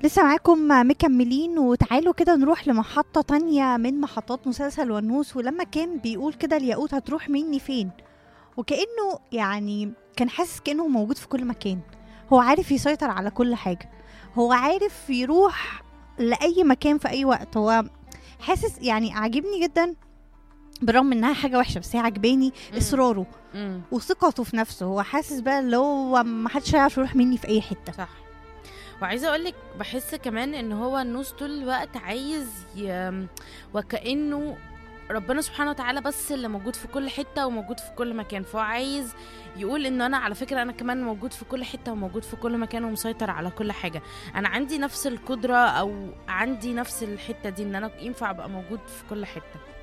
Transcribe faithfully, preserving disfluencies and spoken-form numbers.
لسه معاكم مكملين، وتعالوا كده نروح لمحطة تانية من محطات مسلسل ونوس. ولما كان بيقول كده الياقوت هتروح مني فين، وكأنه يعني كان حاسس كأنه موجود في كل مكان. هو عارف يسيطر على كل حاجة، هو عارف يروح لأي مكان في أي وقت. هو حاسس يعني عاجبني جدا، بالرغم انها حاجة وحشة بس هي عجباني مم. اصراره امم وثقته في نفسه. هو حاسس بقى اللي هو محدش هيعرف يروح مني في اي حتة. صح. وعايزه اقول لك بحس كمان ان هو النوس طول الوقت عايز ي... وكانه ربنا سبحانه وتعالى بس اللي موجود في كل حته وموجود في كل مكان، فهو عايز يقول ان انا على فكره انا كمان موجود في كل حته وموجود في كل مكان ومسيطر على كل حاجه. انا عندي نفس القدره او عندي نفس الحته دي ان انا ينفع ابقى موجود في كل حته.